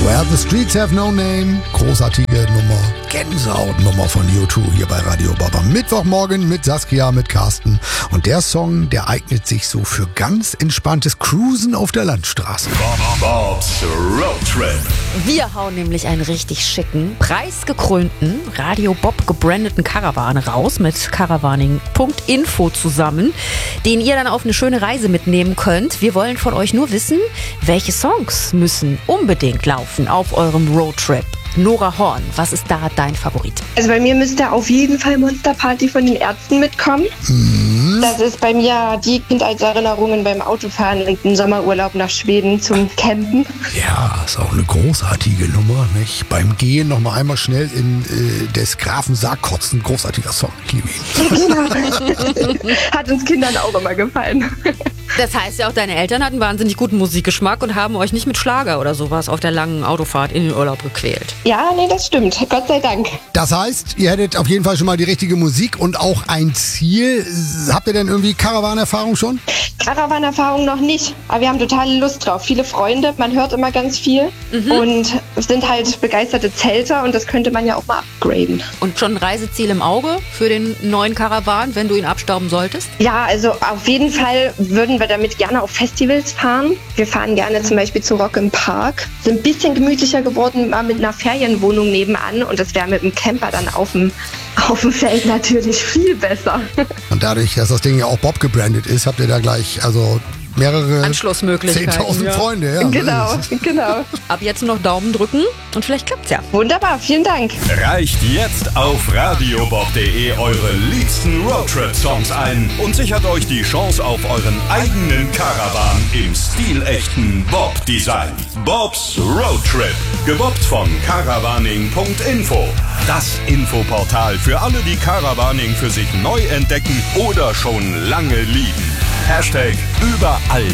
Where the Streets Have No Name. Großartige Nummer. Gänsehautnummer von U2 hier bei Radio Bob am Mittwochmorgen mit Saskia, mit Carsten. Und der Song, der eignet sich so für ganz entspanntes Cruisen auf der Landstraße. Bob's Road Trip. Wir hauen nämlich einen richtig schicken, preisgekrönten, Radio Bob gebrandeten Caravan raus mit caravaning.info zusammen, den ihr dann auf eine schöne Reise mitnehmen könnt. Wir wollen von euch nur wissen, welche Songs müssen unbedingt laufen auf eurem Roadtrip. Nora Horn, was ist da dein Favorit? Also bei mir müsste auf jeden Fall Monster Party von den Ärzten mitkommen. Das ist bei mir die Kindheitserinnerungen beim Autofahren und einen Sommerurlaub nach Schweden zum Campen. Ja, ist auch eine großartige Nummer, nicht? Beim Gehen noch mal einmal schnell in des Grafen Sarg kotzen. Großartiger Song, ich liebe ihn. Genau. Hat uns Kindern auch immer gefallen. Das heißt ja auch, deine Eltern hatten wahnsinnig guten Musikgeschmack und haben euch nicht mit Schlager oder sowas auf der langen Autofahrt in den Urlaub gequält. Ja, nee, das stimmt. Gott sei Dank. Das heißt, ihr hättet auf jeden Fall schon mal die richtige Musik und auch ein Ziel. Habt ihr denn irgendwie Caravan-Erfahrung schon? Caravan-Erfahrung noch nicht, aber wir haben total Lust drauf. Viele Freunde, man hört immer ganz viel und sind halt begeisterte Zelter und das könnte man ja auch mal upgraden. Und schon ein Reiseziel im Auge für den neuen Caravan, wenn du ihn abstauben solltest? Ja, also auf jeden Fall würden wir damit gerne auf Festivals fahren. Wir fahren gerne zum Beispiel zu Rock im Park. Sind ein bisschen gemütlicher geworden, mal mit einer Ferienwohnung nebenan und das wäre mit dem Camper dann auf dem Feld natürlich viel besser. Und dadurch, dass das Ding ja auch Bob gebrandet ist, habt ihr da gleich mehrere Anschlussmöglichkeiten. 10.000 Freunde. Ja. Genau. Ab jetzt noch Daumen drücken und vielleicht klappt's ja. Wunderbar, vielen Dank. Reicht jetzt auf radiobob.de eure liebsten Roadtrip-Songs ein und sichert euch die Chance auf euren eigenen Caravan im stilechten Bob-Design. Bob's Road Trip, gebobbt von caravaning.info. Das Infoportal für alle, die Caravaning für sich neu entdecken oder schon lange lieben. #überall